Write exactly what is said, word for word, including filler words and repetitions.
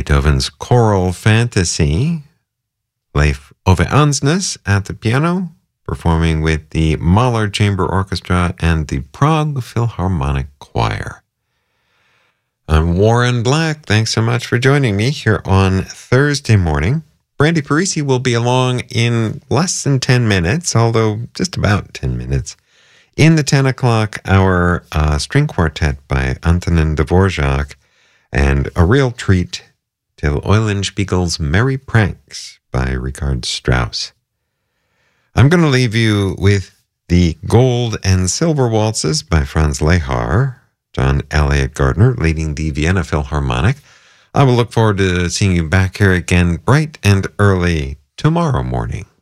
Beethoven's Choral Fantasy. Leif Ove Ansnes at the piano, performing with the Mahler Chamber Orchestra and the Prague Philharmonic Choir. I'm Warren Black. Thanks so much for joining me here on Thursday morning. Brandy Parisi will be along in less than ten minutes, although just about ten minutes, in the ten o'clock hour uh, string quartet by Antonin Dvorak, and a real treat till Eulenspiegel's Merry Pranks by Richard Strauss. I'm going to leave you with the Gold and Silver Waltzes by Franz Lehár, John Elliott Gardner leading the Vienna Philharmonic. I will look forward to seeing you back here again bright and early tomorrow morning.